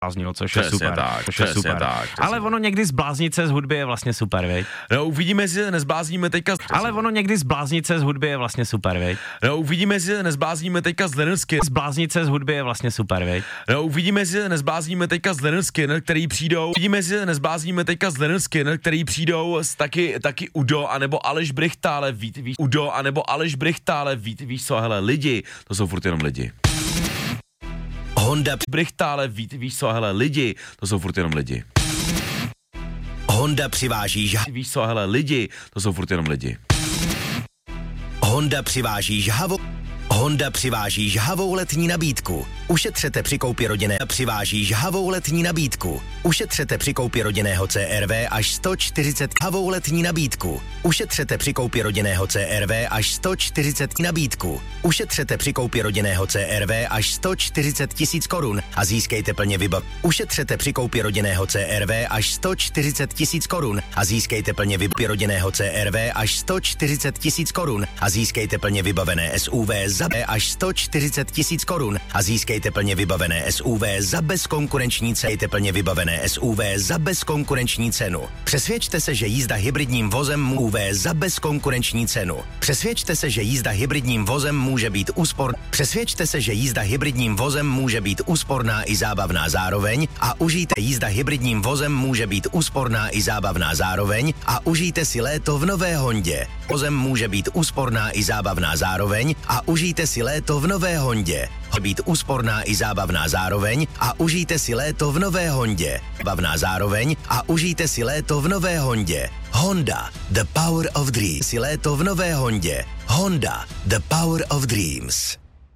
zbláznilo, což je super. Tak, ale ono někdy zbláznit se z hudby je vlastně super, veď? No, uvidíme, jestli se nezblázníme teďka. Ale ono někdy zbláznit se z hudby je vlastně super, veď? No, uvidíme, jestli se nezblázníme teďka z Lynyrd Skynyrd. Zbláznit se z hudby je vlastně super, veď? No, uvidíme, jestli se nezblázníme teďka z Lynyrd Skynyrd, který přijdou. Uvidíme, jestli se nezblázníme teďka z Lynyrd Skynyrd, který přijdou s taky Udo, anebo Aleš Brychta, ale víš, Udo, anebo Aleš Brychta, ale víš co, hele, lidi, to jsou furt jenom lidi. Honda Brychta, ale víš co, hele, lidi, to jsou furt jenom lidi. Honda přiváží Víš co, hele, lidi, to jsou furt jenom lidi. Honda přiváží žhavou letní nabídku. Ušetřete při koupi rodinného CRV až 140 žhavou letní nabídku. Ušetřete při koupi rodinného CRV až 140 nabídku. Ušetřete při koupi rodinného CRV až 140 000 korun a získejte plně Ušetřete při koupi rodinného CRV až 140 000 korun a získejte plně rodinného CRV až 140 000 korun a získejte plně vybavené SUV za až 140 000 korun a získejte plně vybavené SUV za bezkonkurenční cenu. Přesvědčte se, že jízda hybridním vozem může být úsporná i zábavná zároveň a užijte si léto v nové Hondě. Honda, the power of dreams. Honda, the power of dreams.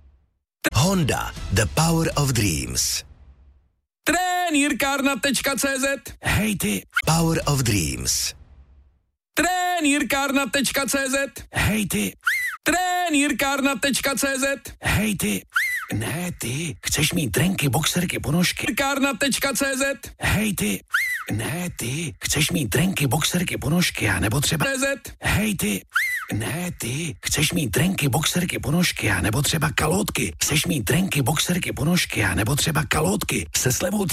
Trenýrkárna.cz. Hej ty, power of dreams. Trenýrkárna.cz. Hej ty, Trenýrkárna.cz. hej ty. Ne ty, chceš mít trenky, boxerky, ponožky. Trenýrkárna.cz. Hej ty, ne ty, chceš mít trenky, boxerky, ponožky, a nebo třeba hej ty, ne ty, chceš mít trenky, boxerky, ponožky, a nebo třeba kalotky. Chceš mít trenky, boxerky, ponožky, a nebo třeba kalotky se slevou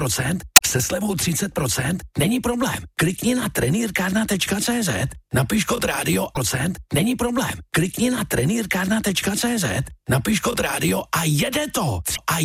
30%, není problém. Klikni na trenýrkárna.cz, napiš kód rádio procent, není problém. Klikni na trenýrkárna.cz, napiš kód rádio a jede to.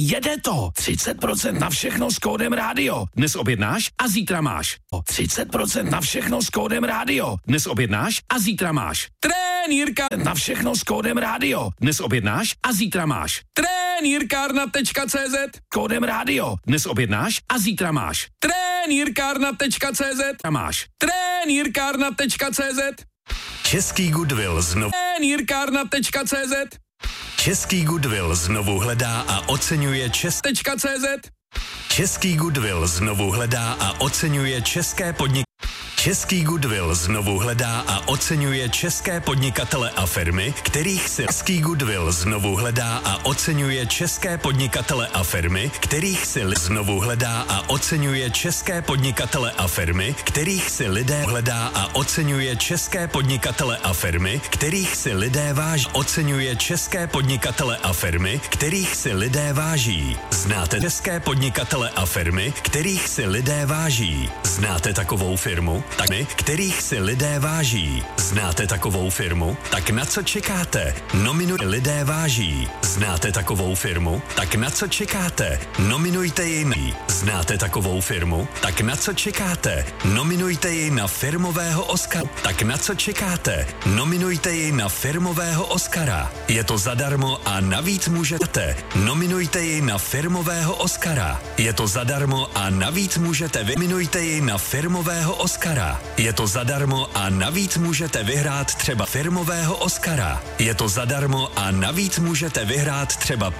30% na všechno s kódem rádio. Dnes objednáš a zítra máš. 30% na všechno s kódem rádio. Dnes objednáš a zítra máš. Trenýrka Na všechno s kódem rádio. Dnes objednáš a zítra máš. Trenýrkárna.cz. Kódem rádio. Dnes objednáš a zítra máš. Trenýrkárna.cz. A máš. Trenýrkárna.cz. Český Goodwill znovu. Trenýrkárna.cz. Český Goodwill znovu hledá a oceňuje .cz. Český Goodwill znovu hledá a oceňuje české podniky. Český Goodwill znovu hledá a oceňuje české podnikatele a firmy, kterých si Český Goodwill znovu hledá a oceňuje české podnikatele a firmy, kterých si znovu hledá a oceňuje české podnikatele a firmy, kterých si lidé hledá a oceňuje české podnikatele a firmy, kterých si lidé váží. Oceňuje české podnikatele a firmy, kterých si lidé váží. Znáte české podnikatele a firmy, kterých si lidé váží. Znáte takovou firmu? Tak my, kterých si lidé váží. Znáte takovou firmu? Tak na co čekáte? Nominujte lidé váží. Znáte takovou firmu? Tak na co čekáte? Nominujte ji. Znáte takovou firmu? Tak na co čekáte? Nominujte ji na firmového Oscara. Tak na co čekáte? Nominujte ji na firmového Oscara. Je to zadarmo a navíc můžete. Nominujte ji na firmového Oscara. Je to zadarmo a navíc můžete. Nominujte ji na firmového Oscara. Je to zadarmo a navíc můžete vyhrát třeba firmového Oscara. Je to zadarmo a navíc můžete vyhrát třeba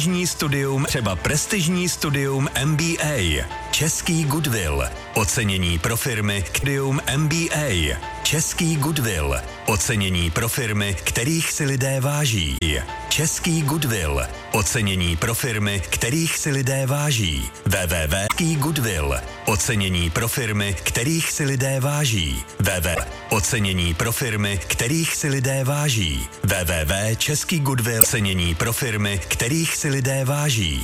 prestižní studium MBA. Český Goodwill. Ocenění pro firmy studium MBA. Český Goodwill. Ocenění pro firmy, kterých si lidé váží. Český Goodwill. Ocenění pro firmy, kterých si lidé váží. Český Goodwill. Ocenění pro firmy, kterých si lidé váží. Ocenění pro firmy, kterých si lidé váží. Český Goodwill. Ocenění pro firmy, kterých si lidé váží.